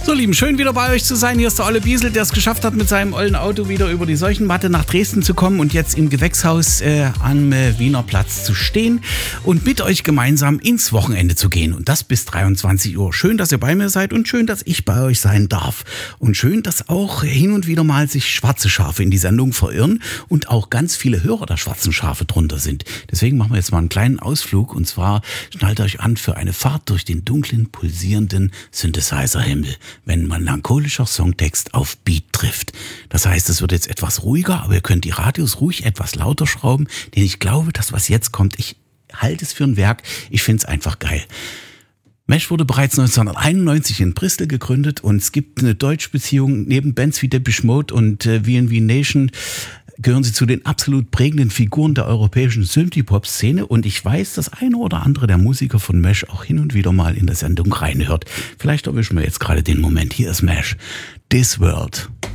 So, Lieben, schön wieder bei euch zu sein. Hier ist der Olle Biesel, der es geschafft hat, mit seinem ollen Auto wieder über die Seuchenmatte nach Dresden zu kommen und jetzt im Gewächshaus am Wiener Platz zu stehen und mit euch gemeinsam ins Wochenende zu gehen. Und das bis 23 Uhr. Schön, dass ihr bei mir seid und schön, dass ich bei euch sein darf. Und schön, dass auch hin und wieder mal sich schwarze Schafe in die Sendung verirren und auch ganz viele Hörer der schwarzen Schafe drunter sind. Deswegen machen wir jetzt mal einen kleinen Ausflug und zwar schnallt euch an für eine Fahrt durch den dunklen, pulsierenden Synthesizer-Himmel, wenn melancholischer Songtext auf Beat trifft. Das heißt, es wird jetzt etwas ruhiger, aber ihr könnt die Radios ruhig etwas lauter schrauben, denn ich glaube, das, was jetzt kommt, ich halte es für ein Werk, ich finde es einfach geil. Mesh wurde bereits 1991 in Bristol gegründet und es gibt eine Deutschbeziehung neben Bands wie Depeche Mode und V&V Nation gehören sie zu den absolut prägenden Figuren der europäischen Synthie-Pop-Szene und ich weiß, dass eine oder andere der Musiker von Mesh auch hin und wieder mal in der Sendung reinhört. Vielleicht erwischen wir jetzt gerade den Moment. Hier ist Mesh. This World.